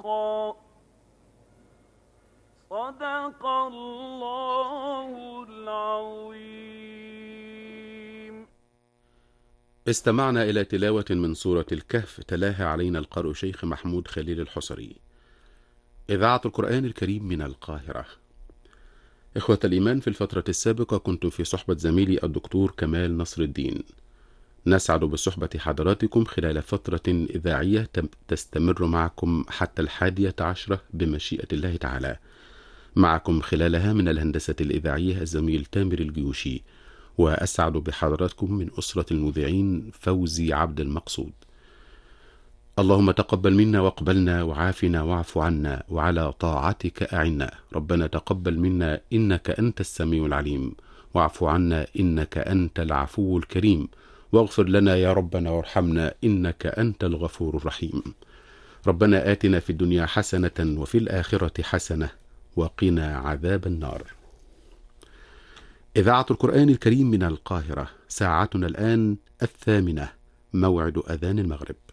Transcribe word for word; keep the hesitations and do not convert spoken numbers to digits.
حقا. صدق الله العظيم. استمعنا إلى تلاوة من سورة الكهف تلاها علينا القارئ شيخ محمود خليل الحصري. إذاعة القرآن الكريم من القاهرة. إخوة الإيمان، في الفترة السابقة كنت في صحبة زميلي الدكتور كمال نصر الدين. نسعد بصحبة حضراتكم خلال فترة إذاعية تستمر معكم حتى الحادية عشرة بمشيئة الله تعالى. معكم خلالها من الهندسة الإذاعية الزميل تامر الجيوشي، وأسعد بحضراتكم من أسرة المذيعين فوزي عبد المقصود. اللهم تقبل منا واقبلنا وعافنا واعف عنا وعلى طاعتك أعنا. ربنا تقبل منا إنك أنت السميع العليم، واعف عنا إنك أنت العفو الكريم، واغفر لنا يا ربنا وارحمنا إنك أنت الغفور الرحيم. ربنا آتنا في الدنيا حسنة وفي الآخرة حسنة وقنا عذاب النار. إذاعة القرآن الكريم من القاهرة. ساعتنا الآن الثامنة، موعد أذان المغرب.